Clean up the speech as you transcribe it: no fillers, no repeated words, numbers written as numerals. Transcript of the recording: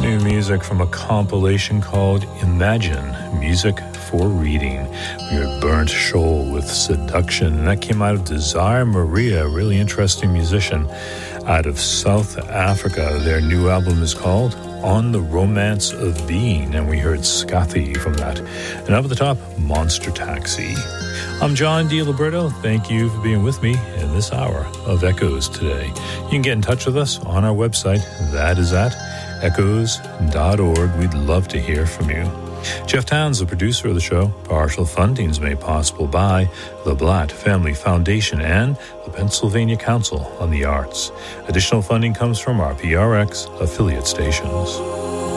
New music from a compilation called Imagine, Music for Reading. We heard Burnt Shoal with Seduction, and that came out of Desire Maria, a really interesting musician out of South Africa. Their new album is called On the Romance of Being, and we heard Scathy from that. And up at the top, Monster Taxi. I'm John D. Liberto. Thank you for being with me in this hour of Echoes today. You can get in touch with us on our website. That is at echoes.org. We'd love to hear from you. Jeff Towns, the producer of the show. Partial funding is made possible by the Blatt Family Foundation and the Pennsylvania Council on the Arts. Additional funding comes from our PRX affiliate stations.